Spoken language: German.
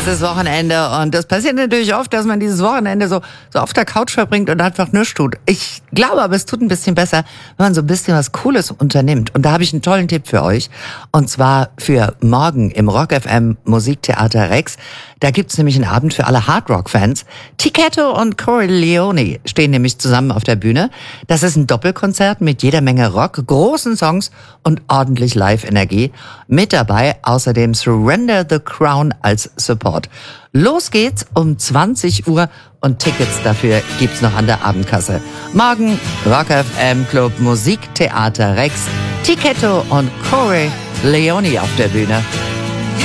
Es ist Wochenende und das passiert natürlich oft, dass man dieses Wochenende so auf der Couch verbringt und einfach nichts tut. Ich glaube aber, es tut ein bisschen besser, wenn man so ein bisschen was Cooles unternimmt. Und da habe ich einen tollen Tipp für euch. Und zwar für morgen im Rock FM Musiktheater Rex. Da gibt's nämlich einen Abend für alle Hardrock-Fans. Tichetto und Corey Leone stehen nämlich zusammen auf der Bühne. Das ist ein Doppelkonzert mit jeder Menge Rock, großen Songs und ordentlich Live-Energie. Mit dabei außerdem Surrender the Crown als Support. Los geht's um 20 Uhr und Tickets dafür gibt's noch an der Abendkasse. Morgen Rock FM Club Musiktheater Rex, Tichetto und Corey Leone auf der Bühne.